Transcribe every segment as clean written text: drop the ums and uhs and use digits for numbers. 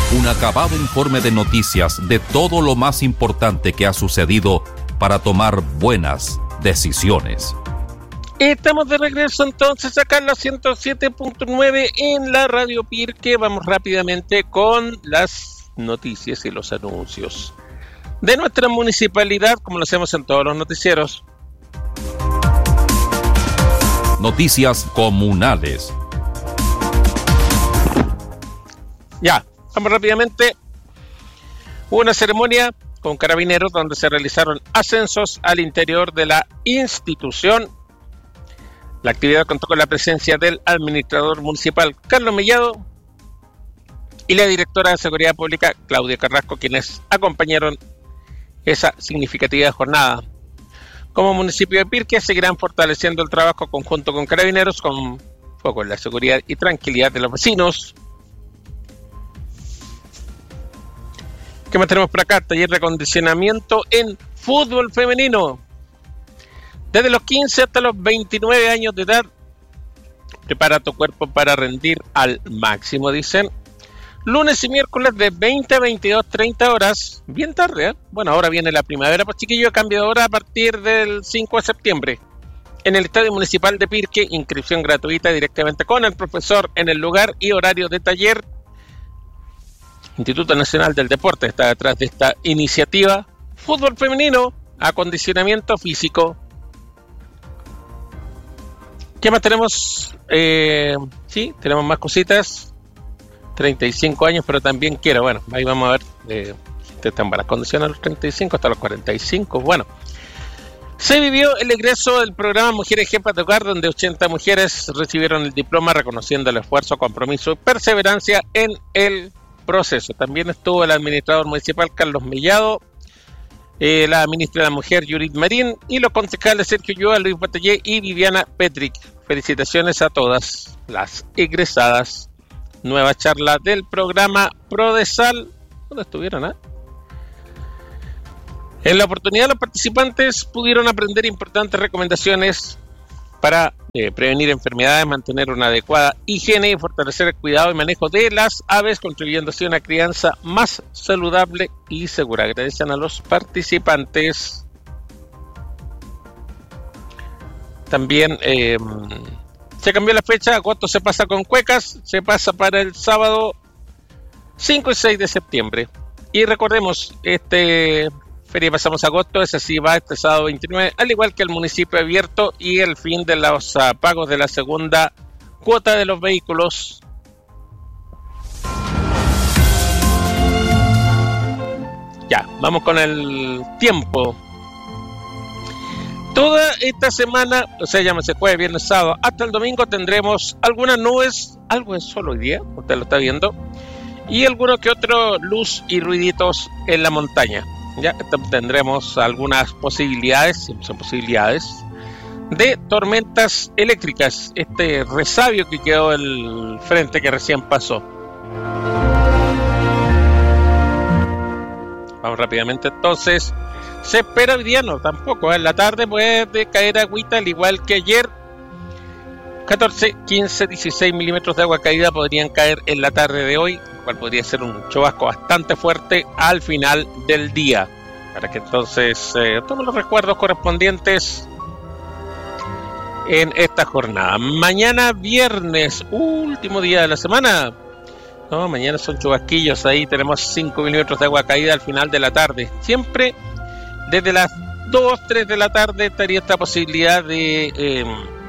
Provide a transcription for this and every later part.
Un acabado informe de noticias de todo lo más importante que ha sucedido para tomar buenas decisiones. Estamos de regreso entonces acá en la 107.9 en la Radio Pirque. Vamos rápidamente con las noticias y los anuncios de nuestra municipalidad, como lo hacemos en todos los noticieros. Noticias comunales. Ya, vamos rápidamente. Hubo una ceremonia con carabineros donde se realizaron ascensos al interior de la institución. La actividad contó con la presencia del administrador municipal Carlos Mellado y la directora de Seguridad Pública Claudia Carrasco, quienes acompañaron esa significativa jornada. Como municipio de Pirque seguirán fortaleciendo el trabajo conjunto con carabineros con foco en la seguridad y tranquilidad de los vecinos. ¿Qué más tenemos por acá? Taller de acondicionamiento en fútbol femenino. Desde los 15 hasta los 29 años de edad, prepara tu cuerpo para rendir al máximo, dicen. Lunes y miércoles de 20 a 22:30 horas. Bien tarde, ¿eh? Bueno, ahora viene la primavera, pues chiquillo, cambio de hora a partir del 5 de septiembre. En el Estadio Municipal de Pirque, inscripción gratuita directamente con el profesor en el lugar y horario de taller. Instituto Nacional del Deporte está detrás de esta iniciativa. Fútbol femenino, acondicionamiento físico. ¿Qué más tenemos? Sí, tenemos más cositas. 35 años, pero también quiero. Bueno, ahí vamos a ver si están buenas condiciones a los 35 hasta los 45. Bueno, se vivió el egreso del programa Mujeres Jefas de Hogar, donde 80 mujeres recibieron el diploma reconociendo el esfuerzo, compromiso y perseverancia en el proceso. También estuvo el administrador municipal Carlos Mellado, la ministra de la Mujer Judith Marín y los concejales Sergio Ulloa, Luis Batallé y Viviana Petric. Felicitaciones a todas las egresadas. Nueva charla del programa Prodesal. ¿Dónde estuvieron? En la oportunidad, los participantes pudieron aprender importantes recomendaciones para prevenir enfermedades, mantener una adecuada higiene y fortalecer el cuidado y manejo de las aves, contribuyendo así a una crianza más saludable y segura. Agradecen a los participantes. También se cambió la fecha, agosto se pasa con cuecas, se pasa para el sábado 5 y 6 de septiembre. Y recordemos, feria pasamos agosto, ese sí va este sábado 29, al igual que el municipio abierto y el fin de los pagos de la segunda cuota de los vehículos. Ya, vamos con el tiempo. Toda esta semana, o sea, llámese jueves, viernes, sábado, hasta el domingo tendremos algunas nubes, algo de sol hoy día, usted lo está viendo, y alguno que otro luz y ruiditos en la montaña. Ya tendremos algunas posibilidades, siempre son posibilidades, de tormentas eléctricas. Este resabio que quedó el frente que recién pasó. Vamos rápidamente entonces. Se espera hoy día, no, tampoco. En la tarde puede caer agüita, al igual que ayer. 14, 15, 16 milímetros de agua caída podrían caer en la tarde de hoy, lo cual podría ser un chubasco bastante fuerte al final del día. Para que entonces tomen los recuerdos correspondientes en esta jornada. Mañana viernes, último día de la semana. No, mañana son chubasquillos, ahí tenemos 5 milímetros de agua caída al final de la tarde. Siempre desde las 2, 3 de la tarde estaría esta posibilidad de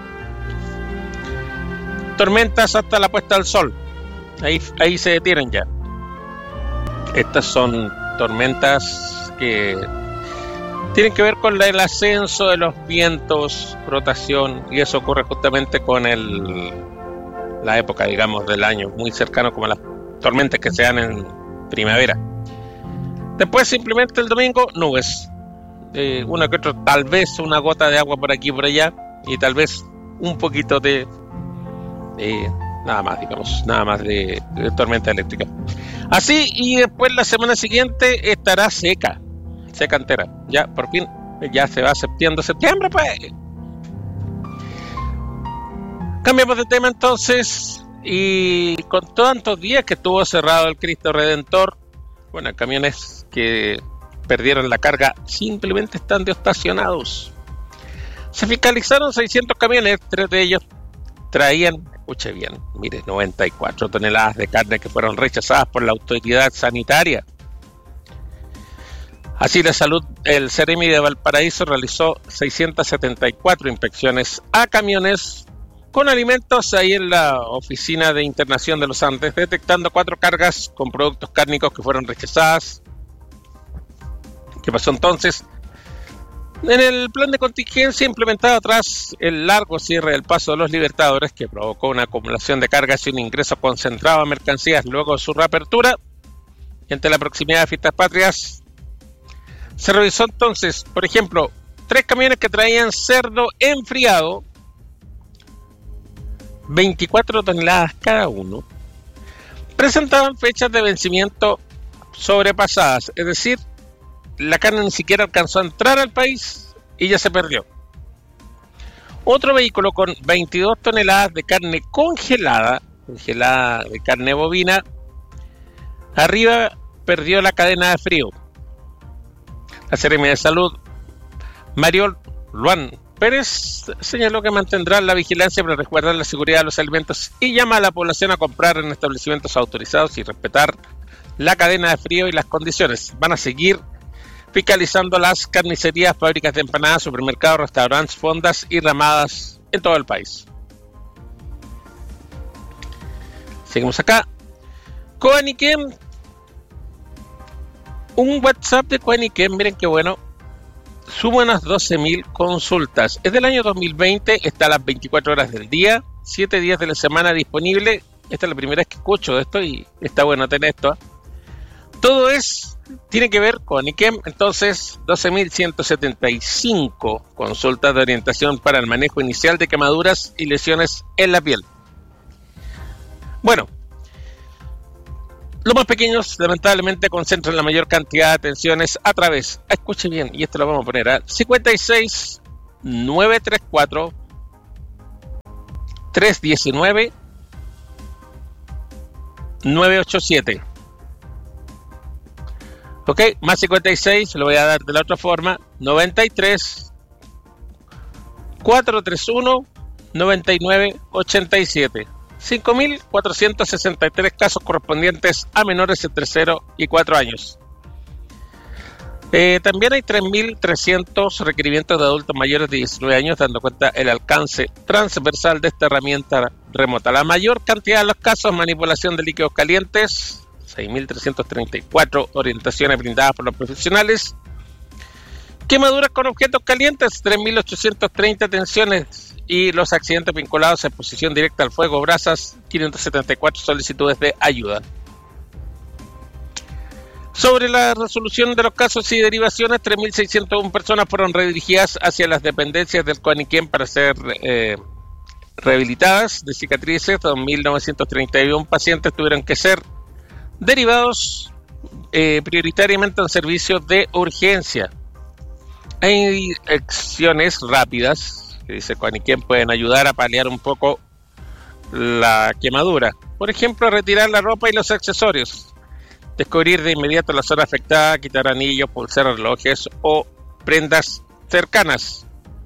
tormentas hasta la puesta del sol. Ahí se detienen ya. Estas son tormentas que tienen que ver con el ascenso de los vientos, rotación, y eso ocurre justamente con la época, digamos, del año, muy cercano como las tormentas que se dan en primavera. Después simplemente el domingo, nubes. Uno que otro, tal vez una gota de agua por aquí y por allá, y tal vez un poquito de nada más de tormenta eléctrica. Así, y después la semana siguiente estará seca entera. Ya, por fin, ya se va septiembre, pues. Cambiamos de tema entonces. Y con tantos días que estuvo cerrado el Cristo Redentor, bueno, camiones que perdieron la carga simplemente están estacionados. Se fiscalizaron 600 camiones, 3 de ellos traían, escuche bien, mire, 94 toneladas de carne que fueron rechazadas por la autoridad sanitaria. Así la salud, el Ceremi de Valparaíso realizó 674 inspecciones a camiones con alimentos ahí en la oficina de internación de los Andes, detectando 4 cargas con productos cárnicos que fueron rechazadas. ¿Qué pasó entonces? En el plan de contingencia implementado tras el largo cierre del Paso de los Libertadores, que provocó una acumulación de cargas y un ingreso concentrado de mercancías luego de su reapertura, y ante la proximidad de fiestas patrias, se revisó entonces, por ejemplo, 3 camiones que traían cerdo enfriado, 24 toneladas cada uno, presentaban fechas de vencimiento sobrepasadas, es decir, la carne ni siquiera alcanzó a entrar al país y ya se perdió. Otro vehículo con 22 toneladas de carne congelada de carne bovina, arriba perdió la cadena de frío. La Seremi de Salud, Mariol Luan Pérez, señaló que mantendrá la vigilancia para resguardar la seguridad de los alimentos y llama a la población a comprar en establecimientos autorizados y respetar la cadena de frío y las condiciones. Van a seguir fiscalizando las carnicerías, fábricas de empanadas, supermercados, restaurantes, fondas y ramadas en todo el país. Seguimos acá. Coaniquem. Un WhatsApp de Coaniquem, miren qué bueno, suma unas 12.000 consultas. Es del año 2020, está a las 24 horas del día, 7 días de la semana disponible. Esta es la primera vez que escucho de esto y está bueno tener esto. Todo tiene que ver con IQEM, entonces 12.175 consultas de orientación para el manejo inicial de quemaduras y lesiones en la piel. Bueno, los más pequeños lamentablemente concentran la mayor cantidad de atenciones a través, escuche bien, y esto lo vamos a poner a 56 934 319 987. Ok, más 56, lo voy a dar de la otra forma, 93 431 9987. 5.463 casos correspondientes a menores entre 0 y 4 años. También hay 3.300 requerimientos de adultos mayores de 19 años, dando cuenta el alcance transversal de esta herramienta remota. La mayor cantidad de los casos, manipulación de líquidos calientes, 6.334 orientaciones brindadas por los profesionales. Quemaduras con objetos calientes, 3.830 atenciones. Y los accidentes vinculados a exposición directa al fuego, brasas, 574 solicitudes de ayuda. Sobre la resolución de los casos y derivaciones, 3.601 personas fueron redirigidas hacia las dependencias del Coaniquem para ser rehabilitadas de cicatrices. 2.931 pacientes tuvieron que ser derivados prioritariamente en servicios de urgencia. Hay acciones rápidas que dice Coaniquem pueden ayudar a paliar un poco la quemadura. Por ejemplo, retirar la ropa y los accesorios. Descubrir de inmediato la zona afectada, quitar anillos, pulseras, relojes o prendas cercanas.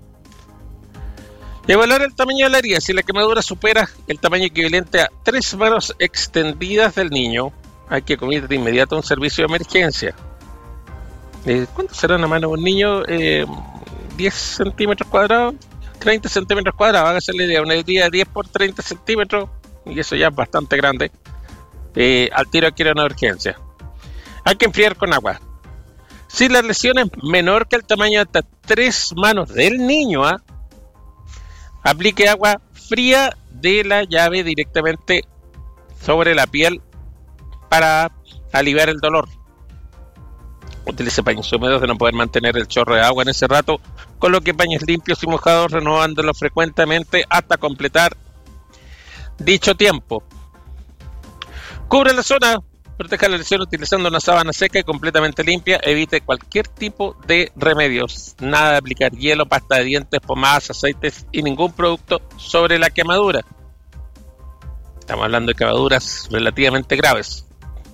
Evaluar el tamaño de la herida. Si la quemadura supera el tamaño equivalente a 3 manos extendidas del niño, hay que acudir de inmediato a un servicio de emergencia. ¿Cuánto será una mano de un niño? 10 centímetros cuadrados, 30 centímetros cuadrados. Hágase la idea, una herida de 10 por 30 centímetros, y eso ya es bastante grande. Al tiro hay que ir a una urgencia. Hay que enfriar con agua. Si la lesión es menor que el tamaño de hasta 3 manos del niño, aplique agua fría de la llave directamente sobre la piel para aliviar el dolor. Utilice paños húmedos de no poder mantener el chorro de agua en ese rato. Coloque paños limpios y mojados, renovándolos frecuentemente hasta completar dicho tiempo. Cubre la zona, proteja la lesión utilizando una sábana seca y completamente limpia. Evite cualquier tipo de remedios. Nada de aplicar hielo, pasta de dientes, pomadas, aceites y ningún producto sobre la quemadura. Estamos hablando de quemaduras relativamente graves.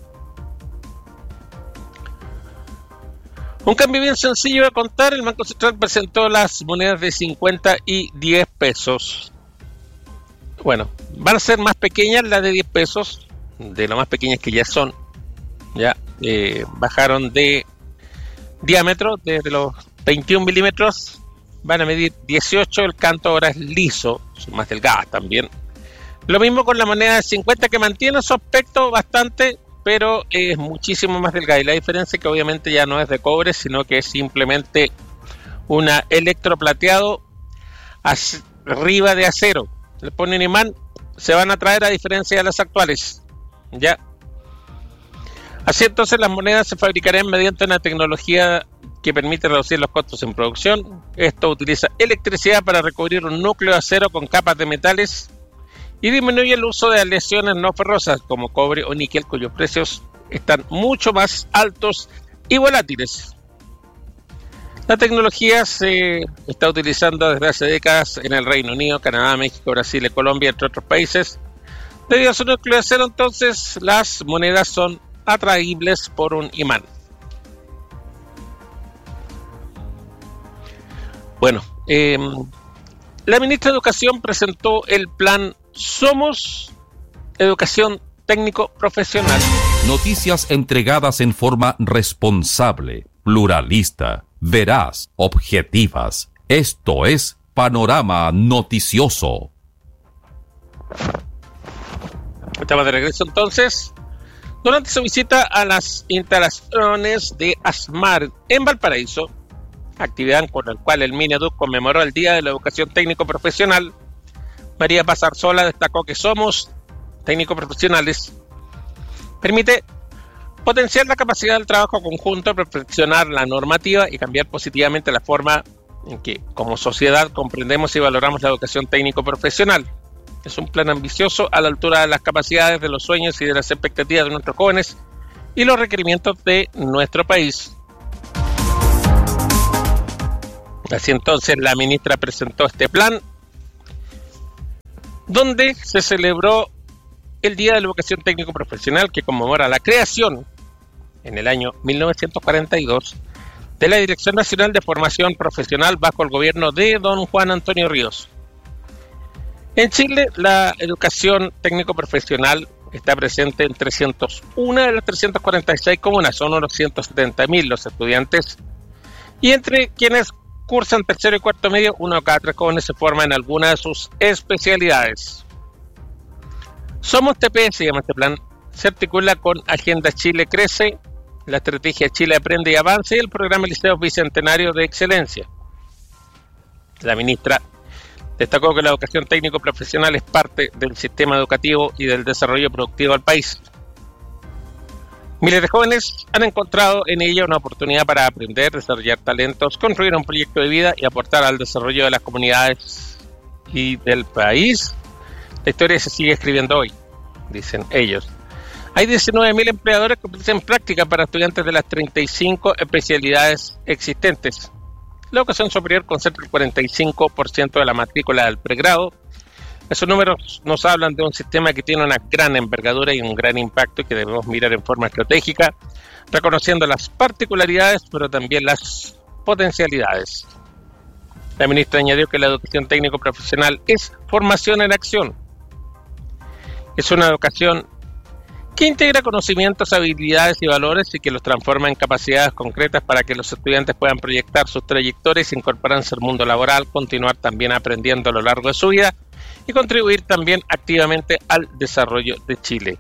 Un cambio bien sencillo de contar. El Banco Central presentó las monedas de 50 y 10 pesos. Bueno, van a ser más pequeñas las de 10 pesos, de lo más pequeñas que ya son. Ya bajaron de diámetro, desde los 21 milímetros, van a medir 18. El canto ahora es liso, son más delgadas también. Lo mismo con la moneda de 50, que mantiene su aspecto bastante, pero es muchísimo más delgada. Y la diferencia es que obviamente ya no es de cobre, sino que es simplemente una electroplateado arriba de acero. Le ponen imán, se van a traer, a diferencia de las actuales. Ya. Así entonces las monedas se fabricarán mediante una tecnología que permite reducir los costos en producción. Esto utiliza electricidad para recubrir un núcleo de acero con capas de metales y disminuye el uso de aleaciones no ferrosas como cobre o níquel, cuyos precios están mucho más altos y volátiles. La tecnología se está utilizando desde hace décadas en el Reino Unido, Canadá, México, Brasil y Colombia, entre otros países. Debido a su núcleo de acero, entonces, las monedas son atraíbles por un imán. Bueno, la ministra de Educación presentó el plan Somos Educación Técnico Profesional. Noticias entregadas en forma responsable, pluralista, veraz, objetivas. Esto es Panorama Noticioso. Estamos de regreso entonces. Durante su visita a las instalaciones de ASMAR en Valparaíso, actividad con la cual el Mineduc conmemoró el Día de la Educación Técnico Profesional, María Paz Arzola destacó que Somos Técnicos Profesionales permite potenciar la capacidad del trabajo conjunto, perfeccionar la normativa y cambiar positivamente la forma en que como sociedad comprendemos y valoramos la educación técnico profesional. Es un plan ambicioso a la altura de las capacidades, de los sueños y de las expectativas de nuestros jóvenes y los requerimientos de nuestro país. Así entonces la ministra presentó este plan, donde se celebró el Día de la Educación Técnico Profesional, que conmemora la creación en el año 1942 de la Dirección Nacional de Formación Profesional bajo el gobierno de don Juan Antonio Ríos. En Chile, la educación técnico-profesional está presente en 301 de las 346 comunas, son unos 170.000 los estudiantes, y entre quienes cursan tercero y cuarto medio, uno de cada tres jóvenes se forma en alguna de sus especialidades. Somos TP, se llama este plan, se articula con Agenda Chile Crece, la estrategia Chile Aprende y Avanza y el programa Liceo Bicentenario de Excelencia. La ministra destacó que la educación técnico-profesional es parte del sistema educativo y del desarrollo productivo del país. Miles de jóvenes han encontrado en ella una oportunidad para aprender, desarrollar talentos, construir un proyecto de vida y aportar al desarrollo de las comunidades y del país. La historia se sigue escribiendo hoy, dicen ellos. Hay 19.000 empleadores que ofrecen práctica para estudiantes de las 35 especialidades existentes. La educación superior concentra el 45% de la matrícula del pregrado. Esos números nos hablan de un sistema que tiene una gran envergadura y un gran impacto y que debemos mirar en forma estratégica, reconociendo las particularidades, pero también las potencialidades. La ministra añadió que la educación técnico-profesional es formación en acción. Es una educación que integra conocimientos, habilidades y valores y que los transforma en capacidades concretas para que los estudiantes puedan proyectar sus trayectorias, incorporarse al mundo laboral, continuar también aprendiendo a lo largo de su vida y contribuir también activamente al desarrollo de Chile.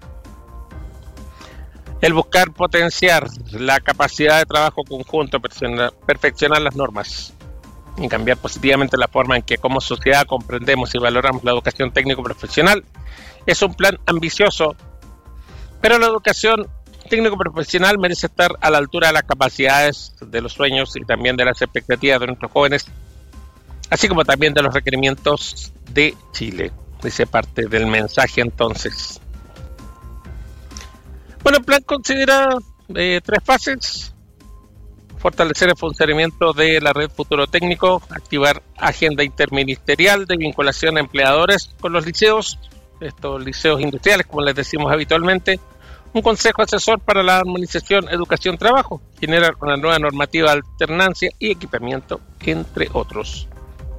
El buscar potenciar la capacidad de trabajo conjunto, perfeccionar las normas y cambiar positivamente la forma en que como sociedad comprendemos y valoramos la educación técnico-profesional es un plan ambicioso, pero la educación técnico-profesional merece estar a la altura de las capacidades, de los sueños y también de las expectativas de nuestros jóvenes, así como también de los requerimientos de Chile. Dice parte del mensaje entonces. Bueno, el plan considera 3 fases: fortalecer el funcionamiento de la red Futuro Técnico, activar agenda interministerial de vinculación a empleadores con los liceos, estos liceos industriales, como les decimos habitualmente, un consejo asesor para la armonización educación-trabajo, generar una nueva normativa de alternancia y equipamiento, entre otros.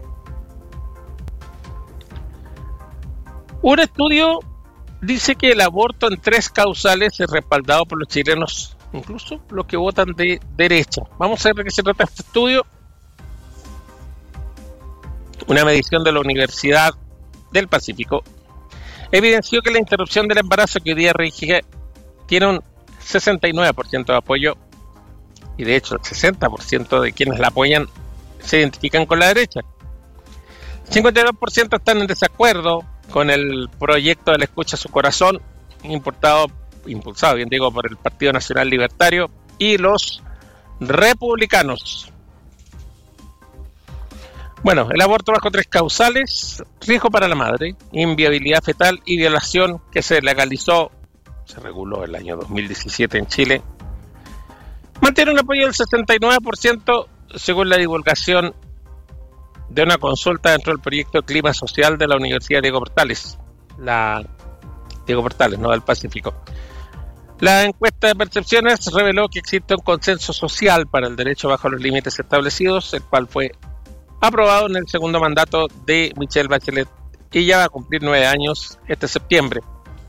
Un estudio dice que el aborto en 3 causales es respaldado por los chilenos, incluso los que votan de derecha. Vamos a ver de qué se trata este estudio. Una medición de la Universidad del Pacífico evidenció que la interrupción del embarazo que hoy día rige tiene un 69% de apoyo, y de hecho el 60% de quienes la apoyan se identifican con la derecha. 52% están en desacuerdo con el proyecto de la escucha a su corazón, impulsado bien digo, por el Partido Nacional Libertario y los republicanos. Bueno, el aborto bajo 3 causales: riesgo para la madre, inviabilidad fetal y violación, que se reguló el año 2017 en Chile, mantiene un apoyo del 69% según la divulgación de una consulta dentro del proyecto de Clima Social de la Universidad Diego Portales, del Pacífico. La encuesta de percepciones reveló que existe un consenso social para el derecho bajo los límites establecidos, el cual fue aprobado en el segundo mandato de Michelle Bachelet y ya va a cumplir 9 años este septiembre.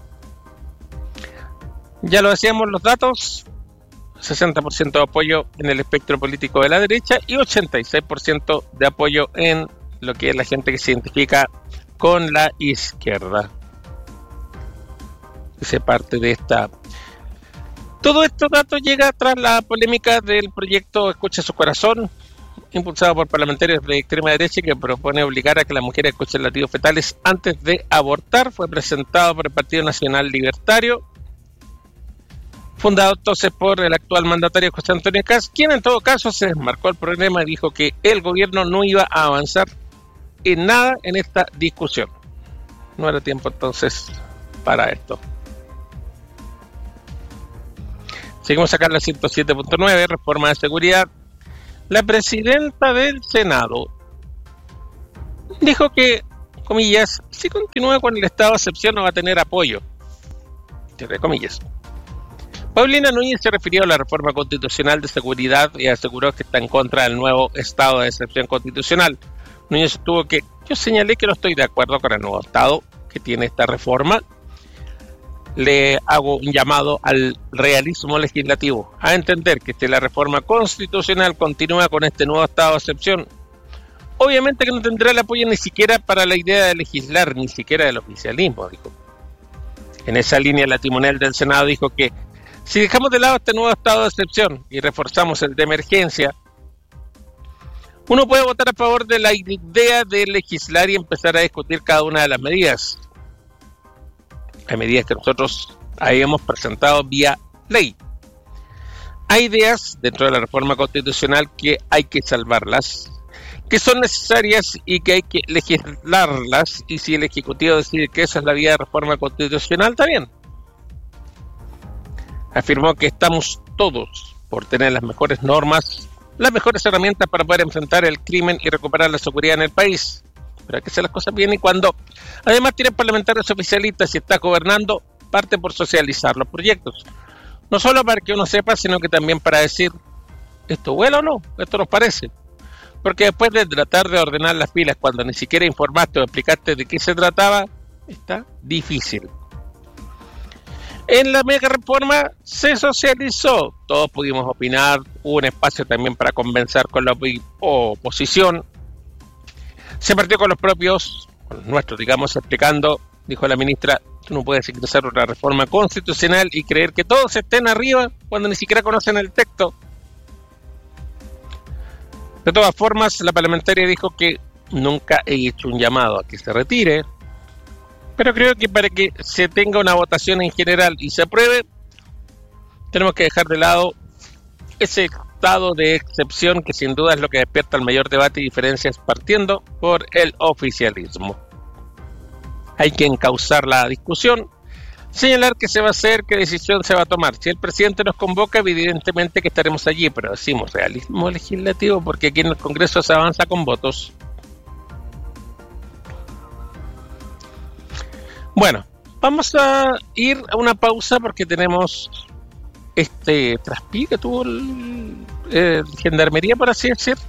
Ya lo decíamos, los datos: 60% de apoyo en el espectro político de la derecha y 86% de apoyo en lo que es la gente que se identifica con la izquierda. Ese parte de esta. Todo estos datos llega tras la polémica del proyecto Escucha su corazón, impulsado por parlamentarios de extrema derecha, que propone obligar a que las mujeres escuchen latidos fetales antes de abortar. Fue presentado por el Partido Nacional Libertario, fundado entonces por el actual mandatario José Antonio Kast, quien en todo caso se desmarcó del problema y dijo que el gobierno no iba a avanzar en nada en esta discusión. No era tiempo entonces para esto. Seguimos acá en la 107.9, reforma de seguridad. La presidenta del Senado dijo que, comillas, si continúa con el estado de excepción no va a tener apoyo, entre comillas. Paulina Núñez se refirió a la reforma constitucional de seguridad y aseguró que está en contra del nuevo estado de excepción constitucional. Núñez sostuvo que yo señalé que no estoy de acuerdo con el nuevo estado que tiene esta reforma. Le hago un llamado al realismo legislativo, a entender que si la reforma constitucional continúa con este nuevo estado de excepción, obviamente que no tendrá el apoyo ni siquiera para la idea de legislar, ni siquiera del oficialismo, dijo. En esa línea, la timonel del Senado dijo que si dejamos de lado este nuevo estado de excepción y reforzamos el de emergencia, uno puede votar a favor de la idea de legislar y empezar a discutir cada una de las medidas. Hay medidas que nosotros habíamos presentado vía ley. Hay ideas dentro de la reforma constitucional que hay que salvarlas, que son necesarias y que hay que legislarlas, y si el Ejecutivo decide que esa es la vía de reforma constitucional, está bien. Afirmó que estamos todos por tener las mejores normas, las mejores herramientas para poder enfrentar el crimen y recuperar la seguridad en el país. Pero hay que hacer las cosas bien, y cuando además tienen parlamentarios oficialistas y está gobernando, parte por socializar los proyectos. No solo para que uno sepa, sino que también para decir, ¿esto vuela o no? ¿Esto nos parece? Porque después de tratar de ordenar las filas cuando ni siquiera informaste o explicaste de qué se trataba, está difícil. En la mega reforma se socializó, todos pudimos opinar, hubo un espacio también para conversar con la oposición. Se partió con los nuestros, digamos, explicando, dijo la ministra, tú no puedes ingresar una reforma constitucional y creer que todos estén arriba cuando ni siquiera conocen el texto. De todas formas, la parlamentaria dijo que nunca he hecho un llamado a que se retire, pero creo que para que se tenga una votación en general y se apruebe, tenemos que dejar de lado ese estado de excepción que sin duda es lo que despierta el mayor debate y diferencias, partiendo por el oficialismo. Hay que encauzar la discusión, señalar qué se va a hacer, qué decisión se va a tomar. Si el presidente nos convoca, evidentemente que estaremos allí, pero decimos realismo legislativo porque aquí en el Congreso se avanza con votos. Bueno, vamos a ir a una pausa porque tenemos traspié que tuvo Gendarmería, por así decir.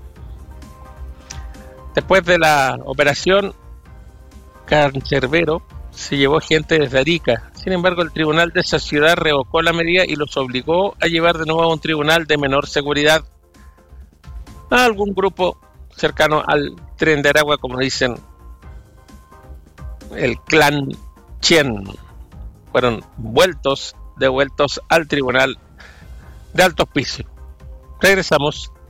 Después de la operación Cancerbero, se llevó gente desde Arica. Sin embargo, el tribunal de esa ciudad revocó la medida y los obligó a llevar de nuevo a un tribunal de menor seguridad a algún grupo cercano al Tren de Aragua, como dicen, el clan Chen. Fueron devueltos al tribunal de alto hospicio. Regresamos.